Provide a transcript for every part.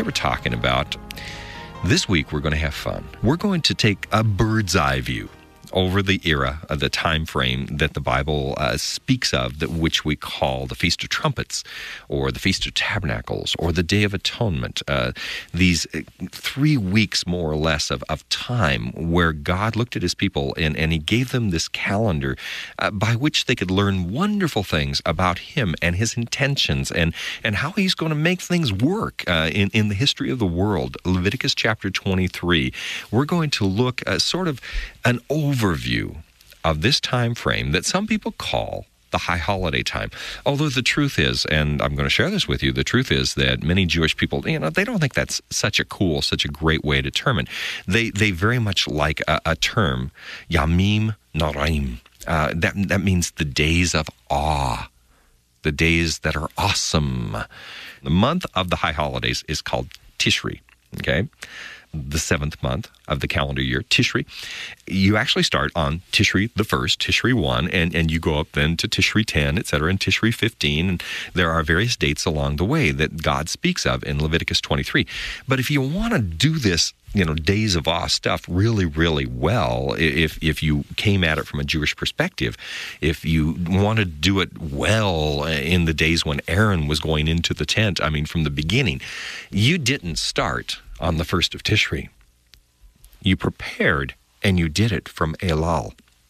we're talking about. This week, we're going to have fun. We're going to take a bird's eye view over the era, of the time frame that the Bible speaks of, which we call the Feast of Trumpets, or the Feast of Tabernacles, or the Day of Atonement. These 3 weeks, more or less, of time where God looked at his people and he gave them this calendar by which they could learn wonderful things about him and his intentions and how he's going to make things work in the history of the world. Leviticus chapter 23. We're going to look sort of an overview of this time frame that some people call the high holiday time. Although the truth is, and I'm going to share this with you, the truth is that many Jewish people, they don't think that's such a great way to determine. They very much like a term, Yamim Noraim. That means the days of awe, the days that are awesome. The month of the high holidays is called Tishri, okay? The 7th month of the calendar year, Tishri. You actually start on Tishri the 1st, Tishri 1, and you go up then to Tishri 10, etc., and Tishri 15. And there are various dates along the way that God speaks of in Leviticus 23. But if you want to do this, days of awe stuff really, really well, if you came at it from a Jewish perspective, if you want to do it well in the days when Aaron was going into the tent, from the beginning, you didn't start on the 1st of Tishri. You prepared and you did it from Elul.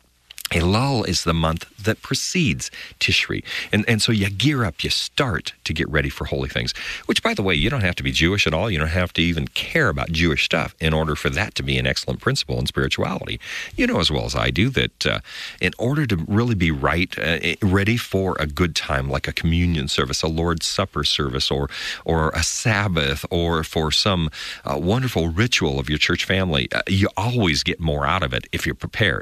Elul is the month that precedes Tishri. And so you gear up, you start to get ready for holy things, which, by the way, you don't have to be Jewish at all. You don't have to even care about Jewish stuff in order for that to be an excellent principle in spirituality. You know as well as I do that in order to really be ready for a good time, like a communion service, a Lord's Supper service, or a Sabbath, or for some wonderful ritual of your church family, you always get more out of it if you're prepared.